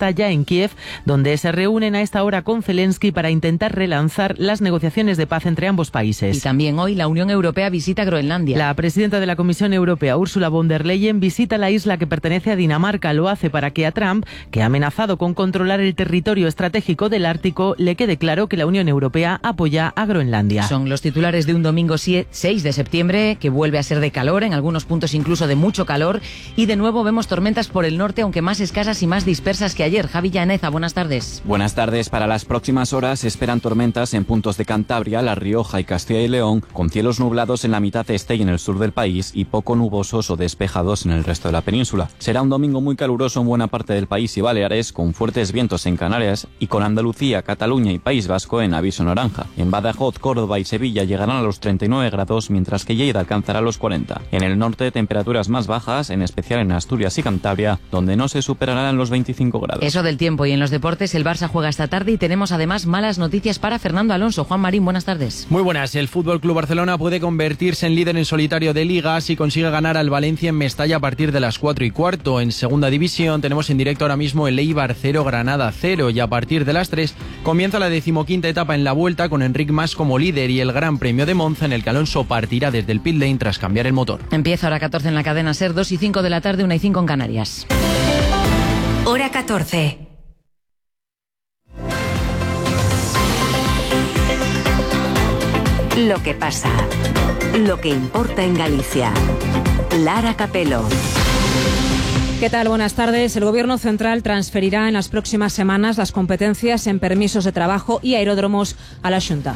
está ya en Kiev, donde se reúnen a esta hora con Zelensky para intentar relanzar las negociaciones de paz entre ambos países. Y también hoy la Unión Europea visita Groenlandia. La presidenta de la Comisión Europea, Ursula von der Leyen, visita la isla que pertenece a Dinamarca. Lo hace para que a Trump, que ha amenazado con controlar el territorio estratégico del Ártico, le quede claro que la Unión Europea apoya a Groenlandia. Son los titulares de un domingo 6 de septiembre, que vuelve a ser de calor, en algunos puntos incluso de mucho calor, y de nuevo vemos tormentas por el norte, aunque más escasas y más dispersas que ayer. Javi Llaneza, buenas tardes. Buenas tardes. Para las próximas horas se esperan tormentas en puntos de Cantabria, La Rioja y Castilla y León, con cielos nublados en la mitad este y en el sur del país y poco nubosos o despejados en el resto de la península. Será un domingo muy caluroso en buena parte del país y Baleares, con fuertes vientos en Canarias y con Andalucía, Cataluña y País Vasco en aviso naranja. En Badajoz, Córdoba y Sevilla llegarán a los 39 grados, mientras que Lleida alcanzará los 40. En el norte, temperaturas más bajas, en especial en Asturias y Cantabria, donde no se superarán los 25 grados. Eso del tiempo. Y en los deportes, el Barça juega esta tarde y tenemos además malas noticias para Fernando Alonso. Juan Marín, buenas tardes. Muy buenas. El FC Barcelona puede convertirse en líder en solitario de Liga si consigue ganar al Valencia en Mestalla a partir de las 4:15. En segunda división tenemos en directo ahora mismo el Eibar 0, Granada 0, y a partir de las 3 comienza la 15ª etapa en la Vuelta con Enric Mas como líder y el Gran Premio de Monza, en el que Alonso partirá desde el pit lane tras cambiar el motor. Empieza hora 14 en la cadena SER, 2:05 de la tarde, 1:05 en Canarias. Hora 14. Lo que pasa, lo que importa en Galicia. Lara Capelo. ¿Qué tal? Buenas tardes. El Gobierno central transferirá en las próximas semanas las competencias en permisos de trabajo y aeródromos a la Xunta.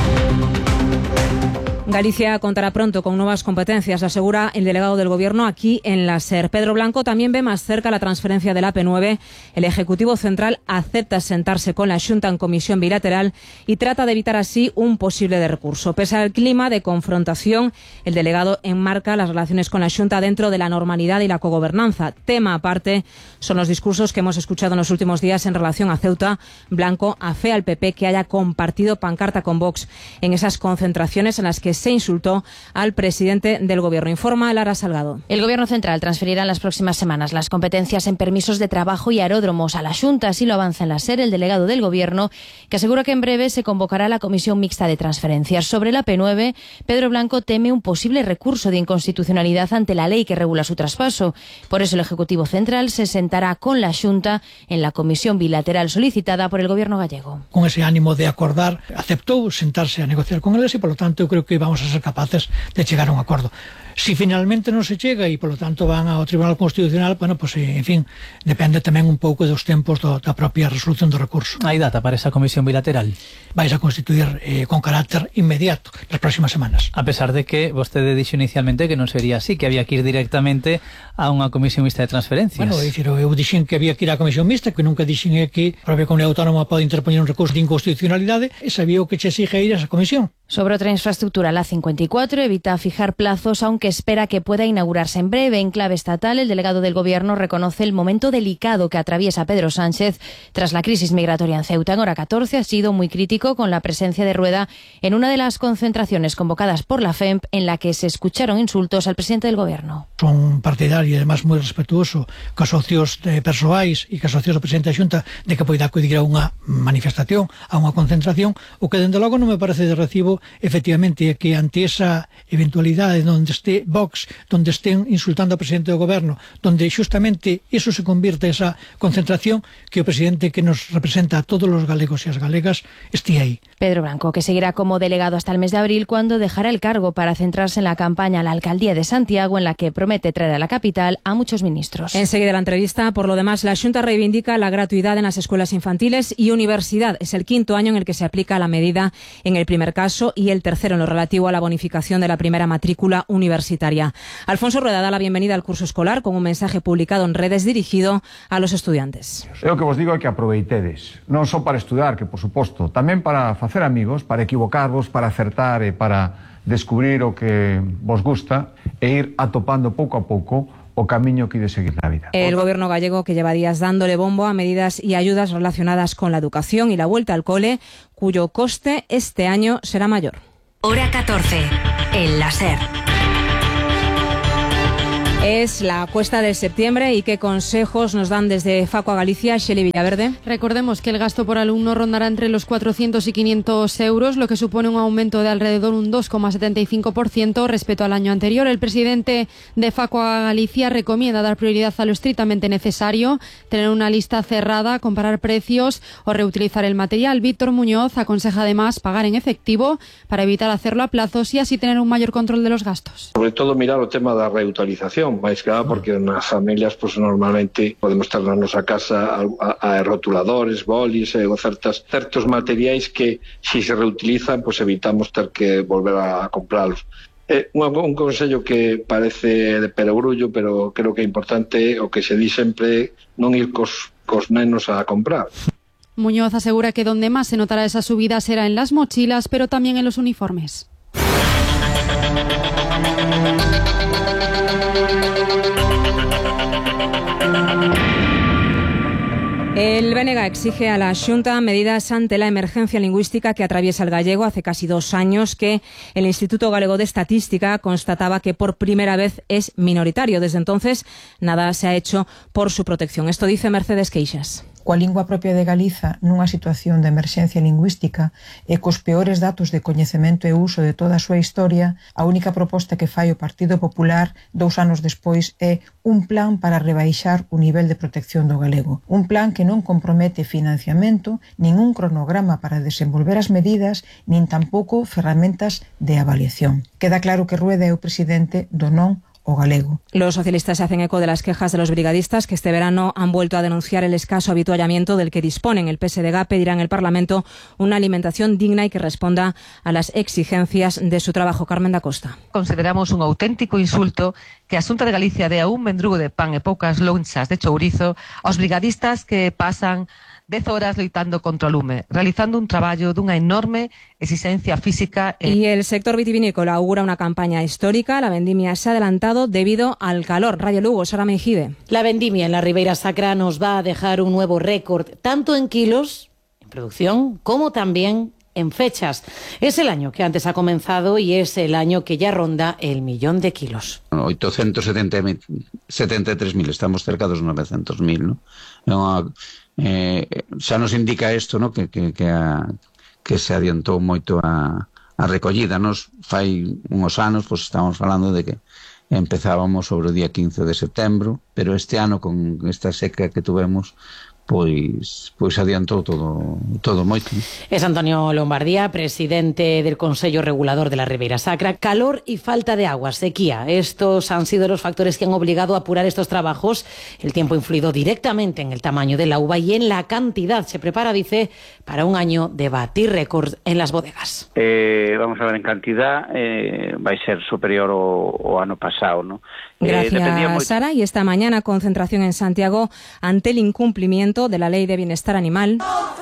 Galicia contará pronto con nuevas competencias, asegura el delegado del Gobierno aquí en la SER. Pedro Blanco también ve más cerca la transferencia del AP9. El Ejecutivo Central acepta sentarse con la Xunta en comisión bilateral y trata de evitar así un posible recurso. Pese al clima de confrontación, el delegado enmarca las relaciones con la Xunta dentro de la normalidad y la cogobernanza. Tema aparte son los discursos que hemos escuchado en los últimos días en relación a Ceuta. Blanco afea al PP que haya compartido pancarta con Vox en esas concentraciones en las que se insultó al presidente del Gobierno. Informa Lara Salgado. El Gobierno central transferirá en las próximas semanas las competencias en permisos de trabajo y aeródromos a la Xunta. Así lo avanza en la SER el delegado del Gobierno, que asegura que en breve se convocará la Comisión Mixta de Transferencias. Sobre la P9, Pedro Blanco teme un posible recurso de inconstitucionalidad ante la ley que regula su traspaso. Por eso el Ejecutivo Central se sentará con la Xunta en la comisión bilateral solicitada por el Gobierno gallego. Con ese ánimo de acordar, aceptou sentarse a negociar con eles e, polo tanto, eu creo que vamos a ser capaces de chegar a un acordo. Si finalmente non se chega e, polo tanto, van ao Tribunal Constitucional, bueno, pues, en fin, depende tamén un pouco dos tempos da propia resolución do recurso. Hai data para esa comisión bilateral? Vais a constituir con carácter inmediato nas próximas semanas. A pesar de que vostede dixo inicialmente que non sería así, que había que ir directamente a unha comisión mixta de transferencias. Bueno, eu dixen que había que ir á comisión mixta, que nunca dixen que a propia comunidade autónoma pode interpoñer un recurso de inconstitucionalidade, e sabía o que che exige ir a esa comisión. Sobre otra infraestructura, la 54 evita fijar plazos, aunque espera que pueda inaugurarse en breve. En clave estatal, el delegado del Gobierno reconoce el momento delicado que atraviesa Pedro Sánchez tras la crisis migratoria en Ceuta. En hora 14 ha sido muy crítico con la presencia de Rueda en una de las concentraciones convocadas por la FEMP, en la que se escucharon insultos al presidente del Gobierno. Son partidario e además moi respetuoso cos socios persoais e cos socios do presidente da Xunta de que poida acudir a unha manifestación, a unha concentración. O que dende logo non me parece de recibo, efectivamente, é que ante esa eventualidade onde este Vox, donde estén insultando ao presidente do Goberno, donde xustamente eso se convirte esa concentración, que o presidente que nos representa a todos os galegos e as galegas esté aí. Pedro Blanco, que seguirá como delegado hasta el mes de abril, cuando dejará el cargo para centrarse en la campaña a la alcaldía de Santiago, en la que promete traer a la capital a muchos ministros. Enseguida la entrevista. Por lo demás, la Xunta reivindica la gratuidad en las escuelas infantiles y universidad. Es el quinto año en el que se aplica la medida en el primer caso y el tercero en lo relativo a la bonificación de la primera matrícula universitaria. Alfonso Rueda da la bienvenida al curso escolar con un mensaje publicado en redes dirigido a los estudiantes. Eu que vos digo é que aproveitedes, non só para estudar, que por suposto, tamén para facer amigos, para equivocarvos, para acertar e para descubrir o que vos gusta e ir atopando pouco a pouco o camiño que de seguir na vida. El Gobierno gallego, que lleva días dándole bombo a medidas y ayudas relacionadas con la educación y la vuelta al cole, cuyo coste este año será mayor. Hora 14, en la SER. Es la cuesta de septiembre y qué consejos nos dan desde Facua Galicia, Xeli Villaverde. Recordemos que el gasto por alumno rondará entre los 400 y 500 euros, lo que supone un aumento de alrededor un 2,75% respecto al año anterior. El presidente de Facua Galicia recomienda dar prioridad a lo estrictamente necesario, tener una lista cerrada, comparar precios o reutilizar el material. Víctor Muñoz aconseja además pagar en efectivo para evitar hacerlo a plazos y así tener un mayor control de los gastos. Sobre todo mirar o tema da reutilización, máis que nada porque nas familias pues, normalmente podemos ter na nosa casa a rotuladores, bolis ou certos materiais que se reutilizan pues, evitamos ter que volver a comprarlos. Un consello que parece de perogrullo, pero creo que é importante o que se di sempre non ir cos nenos a comprar. Muñoz asegura que donde más se notará esa subida será en las mochilas, pero también en los uniformes. El BNG exige a la Xunta medidas ante la emergencia lingüística que atraviesa el gallego. Hace casi 2 años que el Instituto Galego de Estadística constataba que por primera vez es minoritario. Desde entonces, nada se ha hecho por su protección. Esto dice Mercedes Queixas. Coa lingua propia de Galiza nunha situación de emerxencia lingüística e cos peores datos de coñecemento e uso de toda a súa historia, a única proposta que fai o Partido Popular 2 anos despois é un plan para rebaixar o nivel de protección do galego. Un plan que non compromete financiamento, nin un cronograma para desenvolver as medidas, nin tampouco ferramentas de avaliación. Queda claro que Rueda é o presidente do non o galego. Los socialistas se hacen eco de las quejas de los brigadistas que este verano han vuelto a denunciar el escaso habituallamiento del que disponen. El PSDG pedirá en el Parlamento una alimentación digna y que responda a las exigencias de su trabajo. Carmen da Costa. Consideramos un auténtico insulto que a Xunta de Galicia dea un mendrugo de pan e poucas lonchas de chourizo aos brigadistas que pasan 10 horas loitando contra o lume, realizando un traballo dunha enorme exigencia física. Y el sector vitivinícola augura una campaña histórica. La vendimia se ha adelantado debido al calor. Radio Lugo, Sara Mejide. La vendimia en la Ribeira Sacra nos va a dejar un nuevo récord, tanto en kilos, en producción, como también en fechas. Es el año que antes ha comenzado y es el año que ya ronda el 1.000.000 de kilos. 873.000, estamos cerca dos 900.000, ¿no? Xa nos indica isto, ¿no? que se adiantou moito a recollida. Nos fai uns anos pues, estamos falando de que empezábamos sobre o día 15 de setembro, pero este ano con esta seca que tuvemos pois adiantou todo moito. Es Antonio Lombardía, presidente del Consello Regulador de la Ribeira Sacra. Calor y falta de agua, sequía. Estos han sido los factores que han obligado a apurar estos trabajos. El tiempo ha influido directamente en el tamaño de la uva y en la cantidad. Se prepara, dice, para un año de batir récord en las bodegas. Vamos a ver, en cantidad vai ser superior ao ano pasado, ¿no? Gracias, Sara. Y esta mañana concentración en Santiago ante el incumplimiento de la Ley de Bienestar Animal.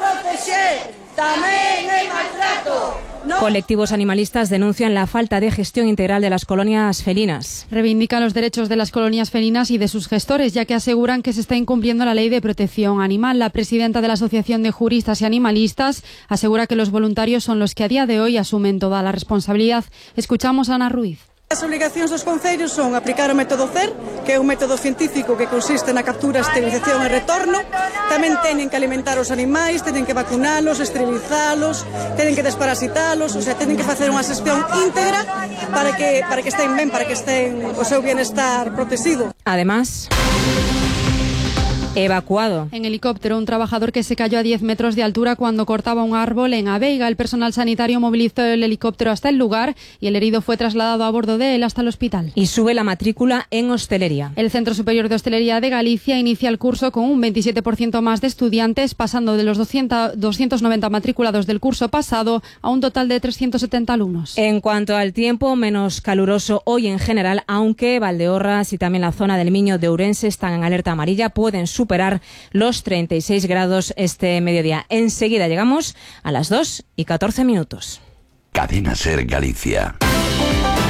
Colectivos animalistas denuncian la falta de gestión integral de las colonias felinas. Reivindican los derechos de las colonias felinas y de sus gestores, ya que aseguran que se está incumpliendo la Ley de Protección Animal. La presidenta de la Asociación de Juristas y Animalistas asegura que los voluntarios son los que a día de hoy asumen toda la responsabilidad. Escuchamos a Ana Ruiz. As obrigacións dos concellos son aplicar o método CER, que é un método científico que consiste na captura, esterilización e retorno. Tamén teñen que alimentar os animais, teñen que vacunalos, esterilizalos, teñen que desparasitalos, o sea, teñen que facer unha xestión íntegra para que estén ben, para que estén o seu bienestar protegido. Además, evacuado. En helicóptero, un trabajador que se cayó a 10 metros de altura cuando cortaba un árbol en Aveiga. El personal sanitario movilizó el helicóptero hasta el lugar y el herido fue trasladado a bordo de él hasta el hospital. Y sube la matrícula en hostelería. El Centro Superior de Hostelería de Galicia inicia el curso con un 27% más de estudiantes, pasando de los 290 matriculados del curso pasado a un total de 370 alumnos. En cuanto al tiempo, menos caluroso hoy en general, aunque Valdeorras y también la zona del Miño de Ourense están en alerta amarilla, pueden superar los 36 grados este mediodía. Enseguida llegamos a las 2:14. Cadena Ser Galicia.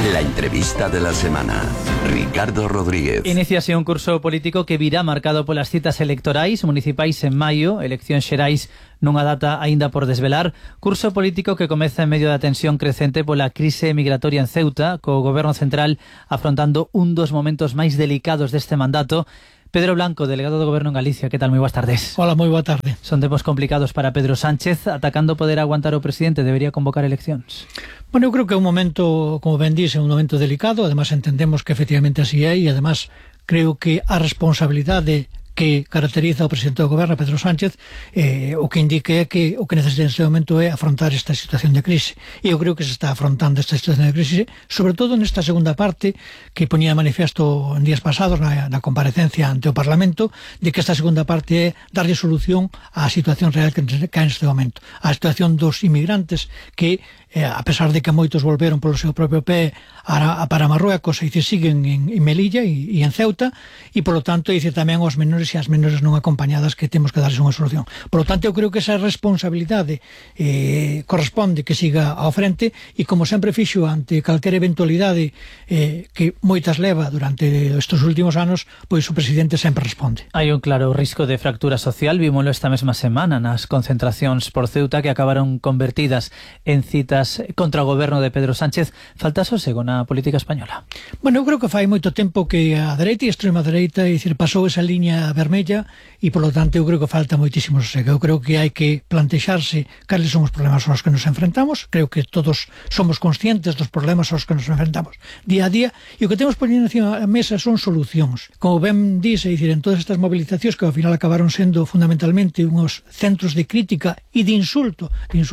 La entrevista de la semana. Ricardo Rodríguez. Iníciase un curso político que virá marcado polas citas electorais municipais en maio, eleccións xerais nunha data aínda por desvelar, curso político que comeza en medio da tensión crecente pola crise migratoria en Ceuta, co goberno central afrontando un dos momentos máis delicados deste mandato. Pedro Blanco, delegado do Goberno en Galicia, que tal? Moi boas tardes. Hola, moi boa tarde. Son tempos complicados para Pedro Sánchez, atacando poder aguantar o presidente, debería convocar eleccións. Bueno, eu creo que é un momento, como ben dice, un momento delicado, además entendemos que efectivamente así é, e además creo que a responsabilidade que caracteriza o presidente do goberno, Pedro Sánchez, o que indica é que o que necesita neste momento é afrontar esta situación de crise. E eu creo que se está afrontando esta situación de crise, sobre todo nesta segunda parte que ponía manifesto en días pasados na comparecencia ante o Parlamento, de que esta segunda parte é darlle solución á situación real que cae neste momento. A situación dos inmigrantes que, a pesar de que moitos volveron polo seu propio pé para Marruecos, siguen en Melilla e en Ceuta, e polo tanto tamén os menores e as menores non acompañadas que temos que darles unha solución. Por lo tanto, eu creo que esa responsabilidade corresponde que siga ao frente, e como sempre fixo ante calquera eventualidade que moitas leva durante estes últimos anos, pois o presidente sempre responde. Hai un claro risco de fractura social, vímolo esta mesma semana nas concentracións por Ceuta que acabaron convertidas en citas contra o goberno de Pedro Sánchez. Falta sosego na política española? Bueno, eu creo que fai moito tempo que a dereita e a extrema dereita pasou esa liña vermella, e polo tanto eu creo que falta moitísimo sosego. Eu creo que hai que plantexarse cales son os problemas aos que nos enfrentamos. Creo que todos somos conscientes dos problemas aos que nos enfrentamos día a día, e o que temos poñendo encima da mesa son solucións. Como ben dice, en todas estas movilizacións que ao final acabaron sendo fundamentalmente uns centros de crítica e de insulto,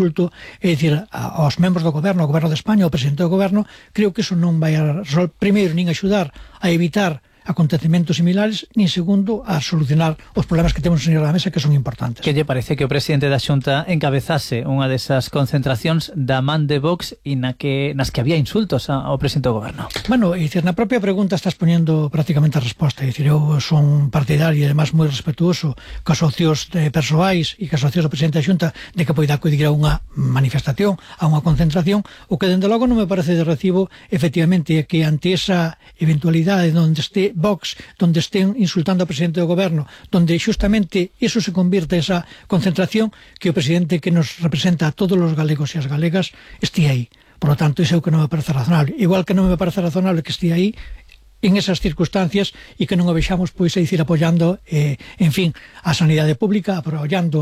aos membros do goberno, ao goberno de España, ao presidente do goberno, creo que eso non vai a primeiro nin axudar a evitar acontecementos similares, nin segundo a solucionar os problemas que temos en a mesa, que son importantes. Que lle parece que o presidente da Xunta encabezase unha desas concentracións da man de Vox e nas que había insultos ao presidente do goberno? Bueno, na propia pregunta estás poñendo prácticamente a resposta. Eu son partidario e además moi respetuoso cos socios persoais e cos socios do presidente da Xunta de que poida acudir a unha manifestación, a unha concentración. O que dende logo non me parece de recibo, efectivamente, é que ante esa eventualidade onde este Vox, donde estén insultando ao presidente do goberno, donde xustamente eso se convirte en esa concentración, que o presidente que nos representa a todos os galegos e as galegas esté aí. Por lo tanto, iso é o que non me parece razonable. Igual que non me parece razonable que esté aí en esas circunstancias e que non o vexamos apoiando a sanidade pública, apoiando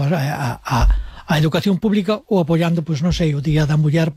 a educación pública, ou apoiando, o Día da Muller,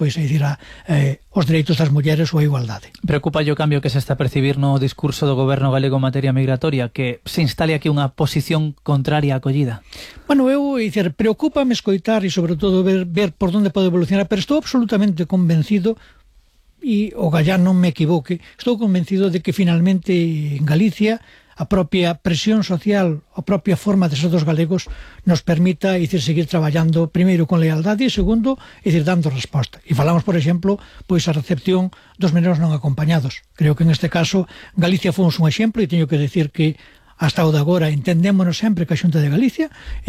os dereitos das mulleres ou a igualdade. Preocupa o cambio que se está a percibir no discurso do goberno galego en materia migratoria, que se instale aquí unha posición contraria á acollida? Bueno, preocúpame escoitar e sobre todo ver por onde pode evolucionar, pero estou absolutamente convencido, e ojalá non me equivoque, estou convencido de que finalmente en Galicia a propia presión social, a propia forma de ser dos galegos nos permita seguir traballando, primeiro con lealdade e segundo, dando resposta. E falamos, por exemplo, a recepción dos menores non acompañados. Creo que en este caso Galicia fomos un exemplo, e teño que decir que hasta o de agora entendémonos sempre que a Xunta de Galicia,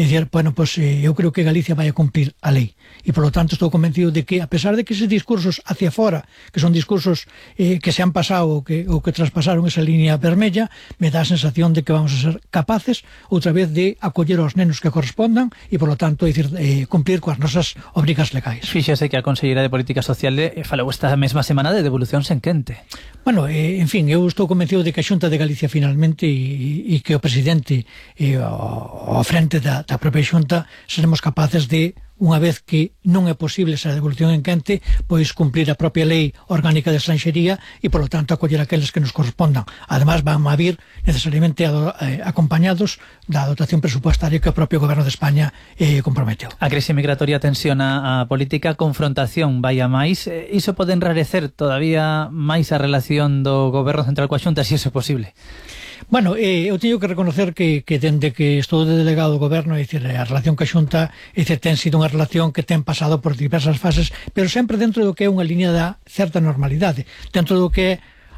eu creo que Galicia vai a cumprir a lei. E, por lo tanto, estou convencido de que, a pesar de que esos discursos hacia fora, que son discursos que se han pasado ou que traspasaron esa línea vermella, me dá a sensación de que vamos a ser capaces, outra vez, de acoller aos nenos que correspondan e, por lo tanto, cumplir coas nosas obrigas legais. Fíxese que a Conselleira de Política Social falou esta mesma semana de devolucións en quente. Bueno, eu estou convencido de que a Xunta de Galicia finalmente e que o presidente ao frente da propia Xunta seremos capaces de, unha vez que non é posible esa devolución en quente, cumprir a propia lei orgánica de extranxería e, polo tanto, acoller aqueles que nos correspondan. Además, van a vir necesariamente acompañados da dotación presupuestaria que o propio goberno de España comprometeu. A crise migratoria tensiona a política, confrontación vai a máis. Iso pode enrarecer todavía máis a relación do goberno central coa Xunta, se iso é posible? Bueno, eu teño que reconocer que dende que estou de delegado do goberno, a relación ca Xunta ten sido unha relación que ten pasado por diversas fases, pero sempre dentro do que é unha línea da certa normalidade, dentro do que é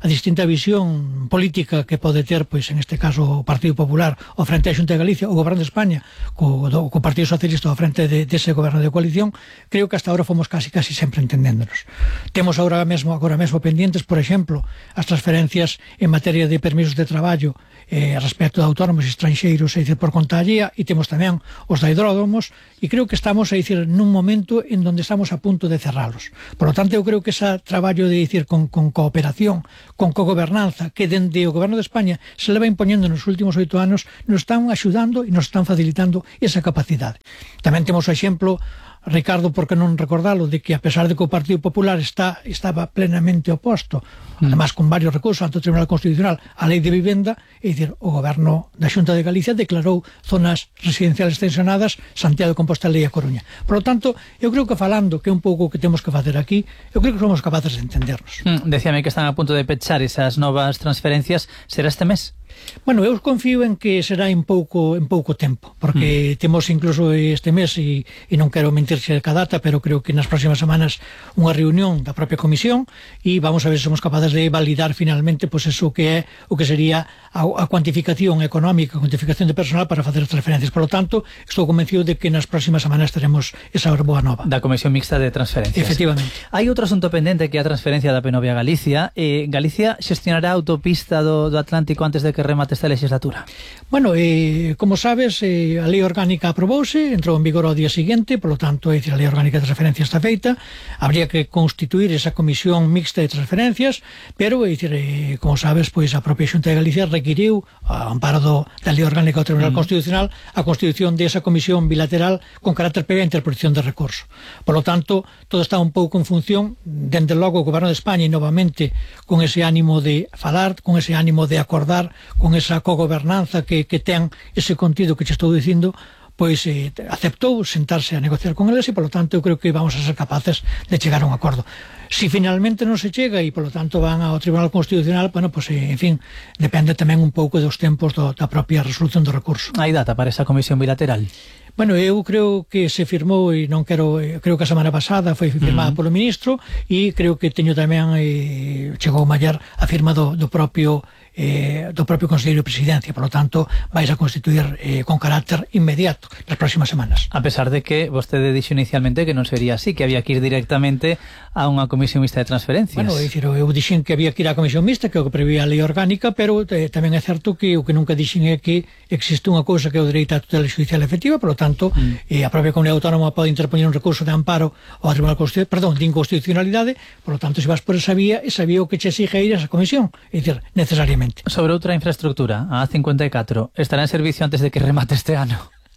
a distinta visión política que pode ter, pois en este caso o Partido Popular ao frente da Xunta de Galicia, o Goberno de España co Partido Socialista ao frente dese goberno de coalición, creo que hasta ahora fomos casi sempre entendéndonos. Temos agora mesmo pendientes, por exemplo, as transferencias en materia de permisos de traballo respecto de autónomos estranxeiros, é dicir, por conta allea, e temos tamén os da hidródomos, e creo que estamos, é dicir, nun momento en donde estamos a punto de cerralos. Por lo tanto, eu creo que ese traballo de dicir con cooperación, con cogobernanza, que dende o Goberno de España se leva impoñendo nos últimos 8 anos, nos están axudando e nos están facilitando esa capacidade. Tamén temos o exemplo, Ricardo, por que non recordalo, de que a pesar de que o Partido Popular estaba plenamente oposto, además con varios recursos ante o Tribunal Constitucional, a Lei de Vivenda, é dicir, o Goberno da Xunta de Galicia declarou zonas residenciales tensionadas Santiago de Compostela e A Coruña. Por lo tanto, eu creo que falando, que é un pouco o que temos que facer aquí, eu creo que somos capaces de entendernos. Decíame que están a punto de pechar esas novas transferencias. Será este mes? Bueno, eu confío en que será en pouco tempo, porque temos incluso este mes, e non quero mentirse ca data, pero creo que nas próximas semanas unha reunión da propia comisión, e vamos a ver se somos capaces de validar finalmente pois eso que é o que sería a cuantificación económica, a cuantificación de personal para facer as transferencias. Por lo tanto, estou convencido de que nas próximas semanas teremos esa boa nova. Da Comisión Mixta de Transferencias. Efectivamente. Hai outro asunto pendente que é a transferencia da Penovia a Galicia. Galicia xestionará a autopista do Atlántico antes de que remate esta legislatura. Bueno, como sabes, a lei orgánica aprobouse, entrou en vigor ao día seguinte, por lo tanto, a lei orgánica de transferencia está feita, habría que constituir esa comisión mixta de transferencias, pero, como sabes, pois a propia Xunta de Galicia requiriu, a amparo da lei orgánica do Tribunal Constitucional, a constitución de esa comisión bilateral con carácter previa a interposición de recurso. Por lo tanto, todo está un pouco en función, dende logo o Goberno de España, e novamente con ese ánimo de falar, con ese ánimo de acordar, con esa cogobernanza que ten ese contido que te estou dicindo, pois aceptou sentarse a negociar con eles, e polo tanto eu creo que vamos a ser capaces de chegar a un acordo. Si finalmente non se chega e polo tanto van ao Tribunal Constitucional, bueno, pois en fin, depende tamén un pouco dos tempos da propia resolución do recurso. Hai data para esa comisión bilateral? Bueno, eu creo que se firmou, e non quero, creo que a semana pasada foi firmada polo ministro, e creo que teño tamén, chegou maior a firma do propio Conselleiro de Presidencia. Por lo tanto, vais a constituir con carácter inmediato nas próximas semanas. A pesar de que vostede dixo inicialmente que non sería así, que había que ir directamente a unha comisión mixta de transferencias. Bueno, eu dixen que había que ir á comisión mixta, que é o que prevía a lei orgánica, pero tamén é certo que o que nunca dixen é que existe unha cousa que é o dereito á tutela judicial efectiva. Por lo tanto, a propia Comunidade Autónoma pode interpoñer un recurso de amparo ao Tribunal Constitucional, de inconstitucionalidade. Por lo tanto, se vas por esa vía o que che exige ir a esa comisión, é dicir, necesariamente. Sobre outra infraestructura, a A54, estará en servicio antes de que remate este ano?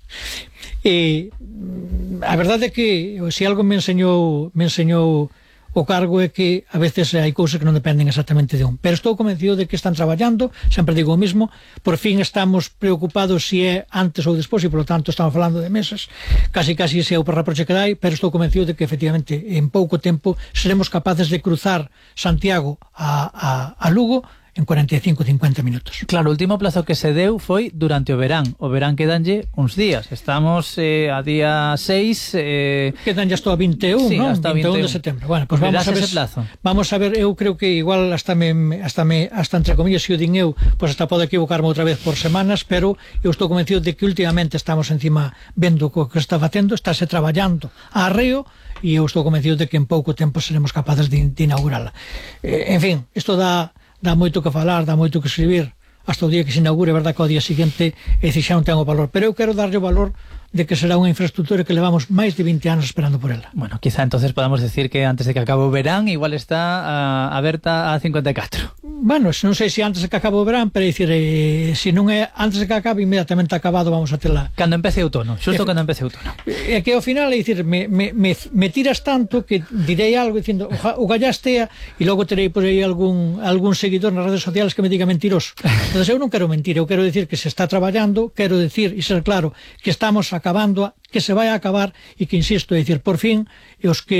A verdade é que se algo me enseñou o cargo é que a veces hai cousas que non dependen exactamente de un, pero estou convencido de que están traballando, sempre digo o mismo, por fin estamos preocupados se é antes ou despois, e por lo tanto estamos falando de meses, casi se é o reproche que dai, pero estou convencido de que efectivamente en pouco tempo seremos capaces de cruzar Santiago a Lugo en 45-50 minutos. Claro, o último plazo que se deu foi durante o verán quedanlle uns días, estamos a día 6, quedanlle hasta o 21, sí, non? Hasta 21 de setembro. Bueno, pues vamos a ver, eu creo que igual hasta entre comillas, se o din eu, pues hasta pode equivocarme outra vez por semanas, pero eu estou convencido de que últimamente estamos encima vendo o que está facendo, estáse traballando a arreo, e eu estou convencido de que en pouco tempo seremos capaces de inaugurala. En fin, isto dá moito que falar, dá moito que escribir hasta o día que se inaugure, verdad que ao día seguinte xa non ten o valor, pero eu quero darlle o valor de que será unha infraestructura que levamos máis de 20 anos esperando por ela. Bueno, quizá entonces podamos decir que antes de que acabe o verán igual está aberta a 54. Bueno, non sei se antes de que acabe o verán, pero dicir, se non é antes de que acabe, inmediatamente acabado vamos a tela. Cando empece o outono, xusto cando empece o outono. É que ao final, é dicir, me tiras tanto que direi algo dicindo, o gallastea, e logo terei por aí algún seguidor nas redes sociales que me diga mentiroso. Entón, eu non quero mentir, eu quero decir que se está traballando, quero decir e ser claro que estamos acabando, que se vai a acabar, e que, insisto, é dicir, por fin, os que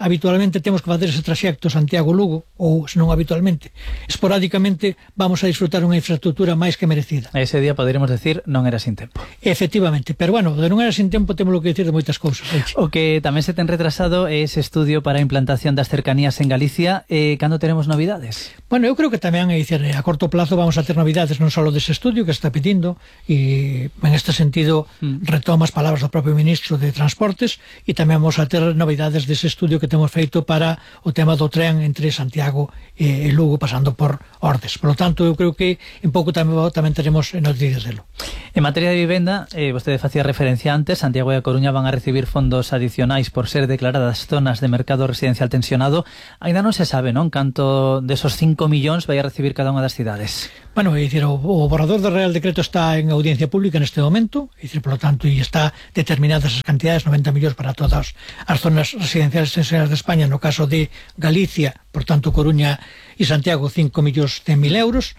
habitualmente temos que facer ese traxecto Santiago-Lugo, ou se non habitualmente, esporádicamente vamos a disfrutar unha infraestructura máis que merecida. Ese día poderíamos decir non era sin tempo. Efectivamente, pero bueno, de non era sin tempo temos que decir de moitas cousas. O que tamén se ten retrasado é ese estudio para a implantación das cercanías en Galicia. Cando teremos novidades? Bueno, eu creo que tamén a corto plazo vamos a ter novidades non só dese estudio que se está pedindo, e en este sentido retomo as palabras do propio ministro de Transportes, e tamén vamos a ter novidades dese estudio que temos feito para o tema do tren entre Santiago e Lugo pasando por Ordes. Por lo tanto, eu creo que en pouco tamén teremos noticias delo. En materia de vivenda, vostede facía referencia antes, Santiago e a Coruña van a recibir fondos adicionais por ser declaradas zonas de mercado residencial tensionado. Ainda non se sabe, non, canto desos 5 millóns vai a recibir cada unha das cidades. Bueno, é dicir, o borrador do Real Decreto está en audiencia pública neste momento, é dicir, por lo tanto, e está determinadas as cantidades, 90 millóns para todas as zonas residenciales tensionales de España, no caso de Galicia, por tanto, Coruña e Santiago, 5.100.000 euros,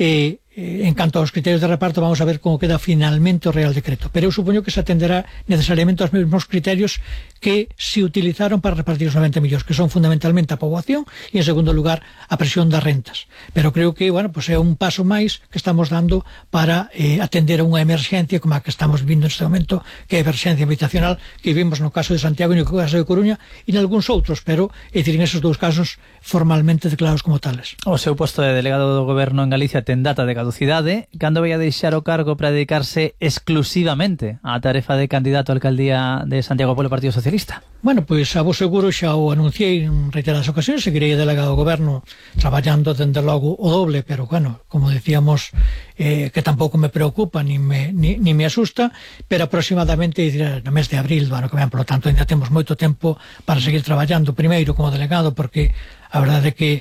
en canto aos criterios de reparto vamos a ver como queda finalmente o Real Decreto, pero eu supoño que se atenderá necesariamente aos mesmos criterios que se utilizaron para repartir os 90 millóns, que son fundamentalmente a poboación e en segundo lugar a presión das rentas, pero creo que, bueno, pues é un paso máis que estamos dando para atender a unha emerxencia como a que estamos vivindo neste momento, que é a emerxencia habitacional que vimos no caso de Santiago e no caso de Coruña e en algúns outros, pero é dicir, en esos dous casos formalmente declarados como tales. O seu posto de delegado do goberno en Galicia ten data de caducidade. Cando vai a deixar o cargo para dedicarse exclusivamente á tarefa de candidato a alcaldía de Santiago polo Partido Socialista? Bueno, pois a vos seguro xa o anunciei en reiteradas ocasións, seguirei delegado do goberno traballando dende logo o doble, pero bueno, como decíamos, que tampouco me preocupa ni me asusta, pero aproximadamente no mes de abril do ano que ven, por lo tanto ainda temos moito tempo para seguir traballando, primeiro como delegado, porque a verdade é que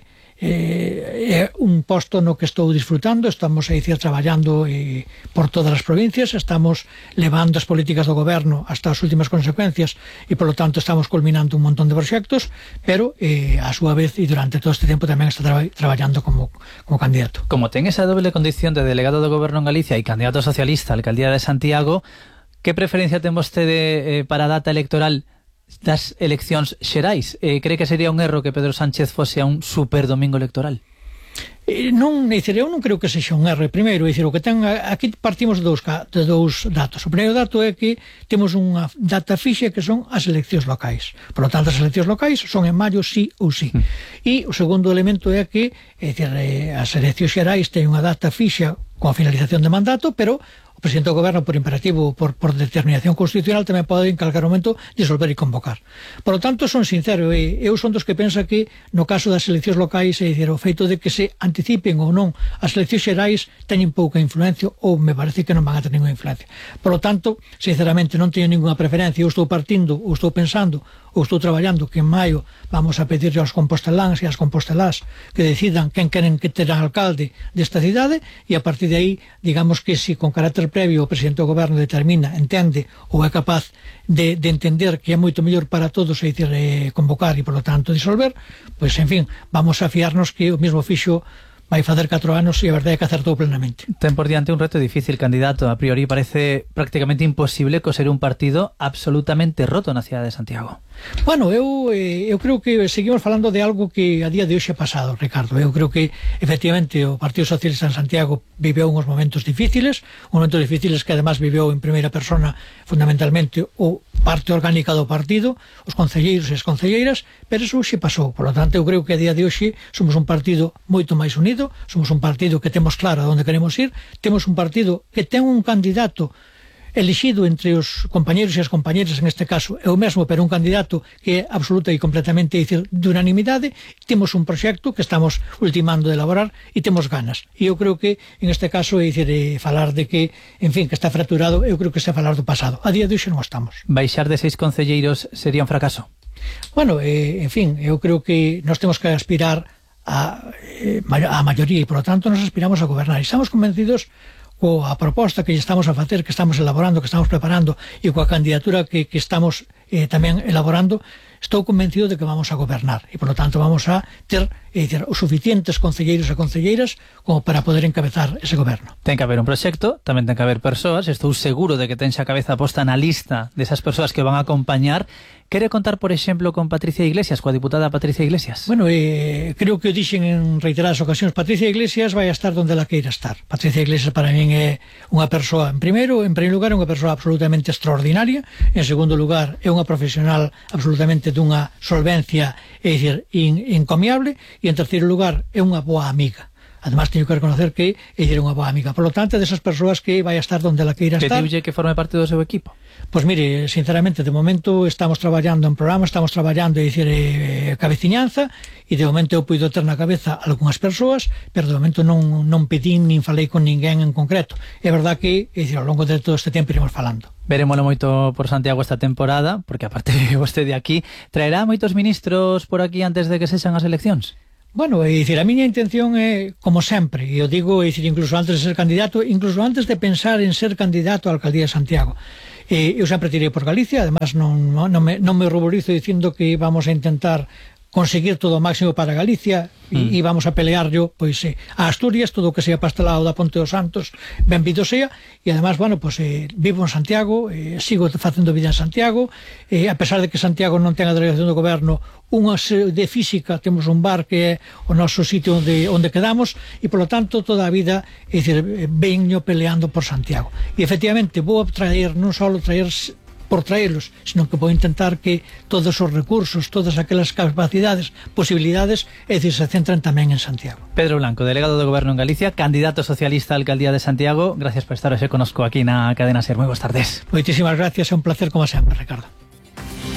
é un posto no que estou disfrutando, estamos a dicir traballando por todas as provincias, estamos levando as políticas do goberno hasta as últimas consecuencias e polo tanto estamos culminando un montón de proxectos, pero a súa vez e durante todo este tempo tamén está traballando como candidato. Como ten esa doble condición de delegado do goberno en Galicia e candidato socialista á alcaldía de Santiago, que preferencia ten vostede para a data electoral das eleccións xerais? Cree que sería un erro que Pedro Sánchez fose a un super domingo electoral? Non, eu non creo que sexa un erro. Primeiro, o que ten, aquí partimos de dous datos. O primeiro dato é que temos unha data fixa que son as eleccións locais. Por lo tanto, as eleccións locais son en maio sí ou sí. E o segundo elemento é que as eleccións xerais teñen unha data fixa con a finalización de mandato, pero o presidente do goberno, por imperativo, por determinación constitucional, tamén pode en calquer momento disolver e convocar. Por lo tanto, son sincero, eu son dos que pensa que no caso das eleccións locais, é dicir, o feito de que se anticipen ou non as eleccións xerais teñen pouca influencia, ou me parece que non van a ter ninguna influencia. Por lo tanto, sinceramente, non teño ninguna preferencia. Eu estou partindo, ou estou pensando, ou estou traballando que en maio vamos a pedirle aos composteláns e ás compostelás que decidan quen queren que terán alcalde desta cidade, e a partir de aí, digamos que se con carácter previo o presidente do goberno determina, entende ou é capaz de entender que é moito mellor para todos, é dicir, convocar e, por lo tanto, disolver, pois, en fin, vamos a fiarnos que o mesmo fixo vai facer 4 anos e a verdade é que acertou plenamente. Ten por diante un reto difícil, candidato. A priori parece prácticamente imposible coser un partido absolutamente roto na cidade de Santiago. Bueno, eu creo que seguimos falando de algo que a día de hoxe é pasado, Ricardo. Eu creo que, efectivamente, o Partido Socialista en Santiago viveu uns momentos difíciles que además viveu en primeira persona fundamentalmente o parte orgánica do partido, os concelleiros e as concelleiras, pero eso hoxe pasou. Por lo tanto, eu creo que a día de hoxe somos un partido moito máis unido, somos un partido que temos claro a onde queremos ir, temos un partido que ten un candidato elixido entre os compañeros e as compañeras, en este caso é o mesmo, pero un candidato que é absoluta e completamente, dicir, de unanimidade. Temos un proxecto que estamos ultimando de elaborar e temos ganas. E eu creo que, en este caso, é dicir, falar de que, en fin, que está fracturado, eu creo que está a falar do pasado. A día de hoxe non estamos. Baixar de 6 concelleiros sería un fracaso? Bueno, en fin, eu creo que nós temos que aspirar a maioría e, por lo tanto, nos aspiramos a gobernar. Estamos convencidos coa proposta que estamos a facer, que estamos elaborando, que estamos preparando e coa candidatura que estamos tamén elaborando, estou convencido de que vamos a gobernar e, por lo tanto, vamos a ter os suficientes concelleiros e concelleiras como para poder encabezar ese goberno. Ten que haber un proxecto, tamén ten que haber persoas, estou seguro de que ten xa a cabeza posta na lista desas persoas que van a acompañar. Quere contar, por exemplo, con Patricia Iglesias, coa diputada Patricia Iglesias? Bueno, creo que o dixen en reiteradas ocasións, Patricia Iglesias vai a estar donde ela queira estar. Patricia Iglesias para min é unha persoa, en primeiro lugar, é unha persoa absolutamente extraordinaria, en segundo lugar, é unha profesional absolutamente dunha solvencia, é dicir, encomiable, e en terceiro lugar, é unha boa amiga. Además, teño que reconocer que ella era unha boa amiga. Por lo tanto, desas persoas que vai a estar donde ela queira estar. Que diulle que forme parte do seu equipo? Pois mire, sinceramente, de momento estamos traballando en programa, estamos traballando, cabeciñanza, e de momento eu puido ter na cabeza algunhas persoas, pero de momento non pedín nin falei con ninguén en concreto. É verdad que, ao longo de todo este tempo iremos falando. Verémoslo moito por Santiago esta temporada, porque aparte vostede aquí, traerá moitos ministros por aquí antes de que sexan as eleccións? Bueno, a miña intención é, como sempre, e eu digo, incluso antes de ser candidato, incluso antes de pensar en ser candidato á alcaldía de Santiago, eu sempre tirei por Galicia, además non me ruborizo dicindo que vamos a intentar conseguir todo o máximo para Galicia e vamos a pelear a Asturias, todo o que sea pastelado da Ponte dos Santos, benvido sea, e además, vivo en Santiago, sigo facendo vida en Santiago, a pesar de que Santiago non ten a delegación do goberno, de física, temos un bar que é o noso sitio onde quedamos, e polo tanto toda a vida veño peleando por Santiago, e efectivamente vou a traer, non só por traerlos, sino que vou intentar que todos os recursos, todas aquelas capacidades, posibilidades, se centren tamén en Santiago. Pedro Blanco, delegado do Goberno en Galicia, candidato socialista á alcaldía de Santiago, gracias por estar hoxe conosco aquí na Cadena SER. Moi boas tardes. Moitísimas gracias, é un placer como sempre, Ricardo.